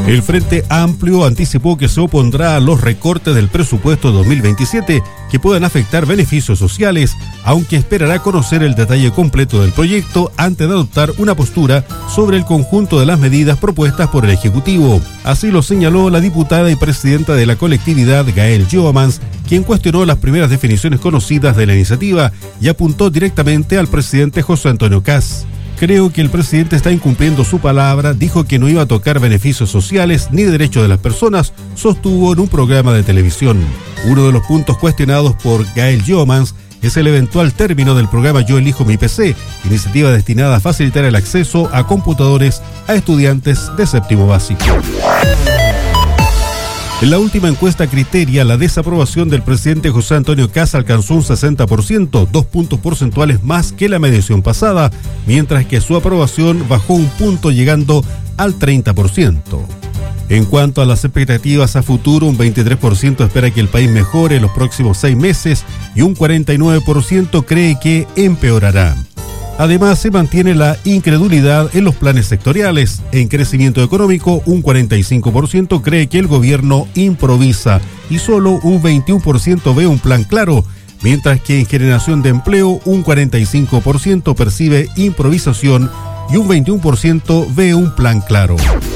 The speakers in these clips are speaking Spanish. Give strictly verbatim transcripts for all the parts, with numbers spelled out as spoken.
El Frente Amplio anticipó que se opondrá a los recortes del presupuesto dos mil veintisiete que puedan afectar beneficios sociales, aunque esperará conocer el detalle completo del proyecto antes de adoptar una postura sobre el conjunto de las medidas propuestas por el Ejecutivo. Así lo señaló la diputada y presidenta de la colectividad, Gael Joomans, quien cuestionó las primeras definiciones conocidas de la iniciativa y apuntó directamente al presidente José Antonio Kast. Creo que el presidente está incumpliendo su palabra, dijo que no iba a tocar beneficios sociales ni derechos de las personas, sostuvo en un programa de televisión. Uno de los puntos cuestionados por Gael Joomans es el eventual término del programa Yo Elijo Mi P C, iniciativa destinada a facilitar el acceso a computadores a estudiantes de séptimo básico. En la última encuesta Criteria, la desaprobación del presidente José Antonio Kast alcanzó un sesenta por ciento, dos puntos porcentuales más que la medición pasada, mientras que su aprobación bajó un punto llegando al treinta por ciento. En cuanto a las expectativas a futuro, un veintitrés por ciento espera que el país mejore en los próximos seis meses y un cuarenta y nueve por ciento cree que empeorará. Además, se mantiene la incredulidad en los planes sectoriales. En crecimiento económico, un cuarenta y cinco por ciento cree que el gobierno improvisa y solo un veintiuno por ciento ve un plan claro, mientras que en generación de empleo, un cuarenta y cinco por ciento percibe improvisación y un veintiuno por ciento ve un plan claro.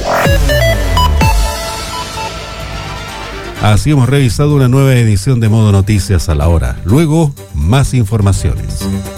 Así hemos revisado una nueva edición de Modo Noticias a la hora. Luego, más informaciones.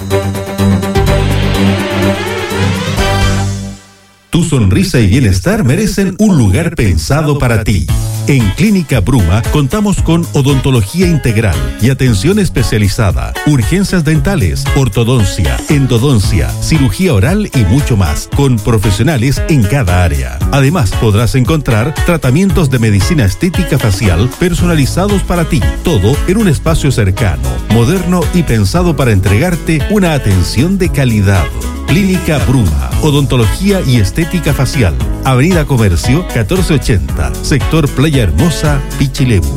Tu sonrisa y bienestar merecen un lugar pensado para ti. En Clínica Bruma contamos con odontología integral y atención especializada, urgencias dentales, ortodoncia, endodoncia, cirugía oral y mucho más, con profesionales en cada área. Además, podrás encontrar tratamientos de medicina estética facial personalizados para ti, todo en un espacio cercano, moderno y pensado para entregarte una atención de calidad. Clínica Bruma, odontología y estética facial. Avenida Comercio catorce ochenta, sector Playa Hermosa, Pichilemu.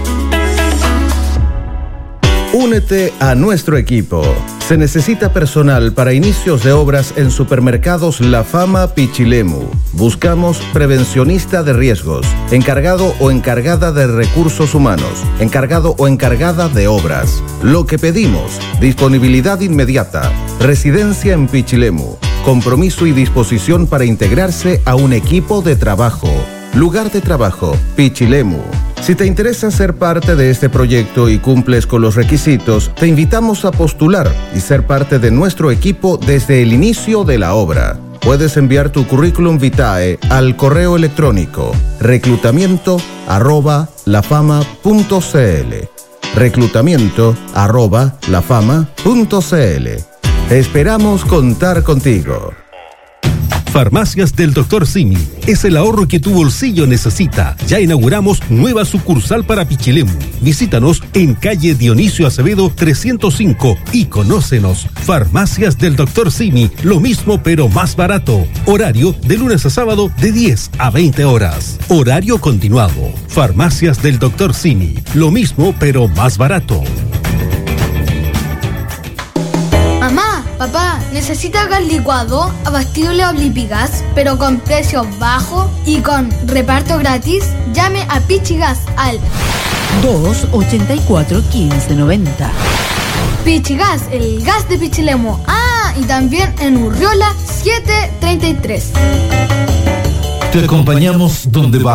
Únete a nuestro equipo. Se necesita personal para inicios de obras en Supermercados La Fama Pichilemu. Buscamos prevencionista de riesgos, encargado o encargada de recursos humanos, encargado o encargada de obras. Lo que pedimos: disponibilidad inmediata, residencia en Pichilemu, compromiso y disposición para integrarse a un equipo de trabajo. Lugar de trabajo, Pichilemu. Si te interesa ser parte de este proyecto y cumples con los requisitos, te invitamos a postular y ser parte de nuestro equipo desde el inicio de la obra. Puedes enviar tu currículum vitae al correo electrónico reclutamiento arroba lafama.cl reclutamiento arroba lafama.cl. Esperamos contar contigo. Farmacias del doctor Simi es el ahorro que tu bolsillo necesita. Ya inauguramos nueva sucursal para Pichilemu. Visítanos en calle Dionisio Acevedo trescientos cinco y conócenos. Farmacias del doctor Simi, lo mismo pero más barato. Horario de lunes a sábado de diez a veinte horas. Horario continuado. Farmacias del doctor Simi, lo mismo pero más barato. Mamá, papá, ¿necesita gas licuado, abastible Oblipigas, pero con precio bajo y con reparto gratis? Llame a Pichigas al dos ochenta y cuatro, quince noventa. Pichigas, el gas de Pichilemu. Ah, y también en Urriola siete treinta y tres. Te acompañamos donde va.